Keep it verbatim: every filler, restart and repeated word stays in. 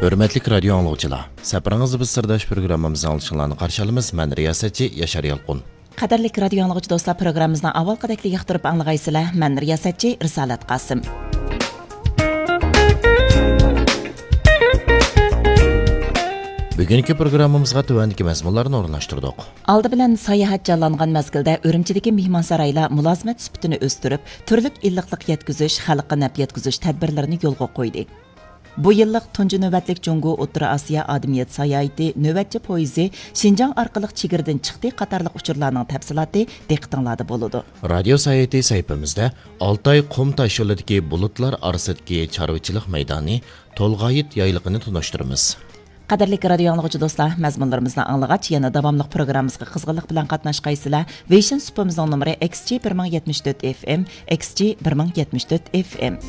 Hürmetlik radyo anlıqçılar, səpirinizi biz sırdaş programımızı alışıqlarını qarşılımız, mən riyasətçi Yaşar Yalqun. Qadarlik radio anlıqçı dostlar programımızdan avval qadakli yaxtırıb anlıqaysılar, mən riyasətçi Risalat Qasım. Bugünkü programımızga tövəndiki məzmunlarını orunlaşdırdıq. Aldı bilan sayohat canlanğan məzgildə Ürümçidəki mehmansaraylar mülazimət sübutini östürüb, türlük illiqlik yetküzüş, xalqqa nəf yetküzüş tədbirlərini yolğa qoydu. Bu yıllık tuncu növbətlik Cungu O'rta Asiya Adamiyet Sayahati növbətçi poyezi Şinjan arqalıq çigirdən çıxdı qatarlıq uçurlarının təfsilatı diqqətinizdə boludu. Radio sayeti sayfamızda Altay qum taş yo'lidagi bulutlar orasidagi chorvachilik maydoni Tolg'ayit yayliqini tunashtiramiz. Qadarlik radio anlıqçı dostlar, məzmunlarımızdan anlığaç, yana davamlıq proqramımızga qızğınlıq bilan qatnaşqaysılar. Vision supimizning nomeri X G bir ming yetmish to'rt F M, X G bir ming yetmish to'rt F M.